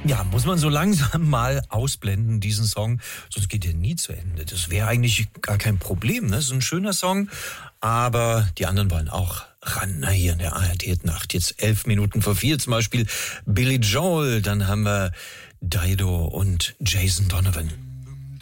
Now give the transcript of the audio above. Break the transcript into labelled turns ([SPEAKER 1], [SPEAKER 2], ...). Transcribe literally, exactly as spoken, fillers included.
[SPEAKER 1] Ja, muss man so langsam mal ausblenden, diesen Song. Sonst geht der nie zu Ende. Das wäre eigentlich gar kein Problem. Ne? Das ist ein schöner Song, aber die anderen wollen auch ran. Na, hier in der A R D-Nacht. Jetzt elf Minuten vor vier zum Beispiel Billy Joel. Dann haben wir Dido und Jason Donovan.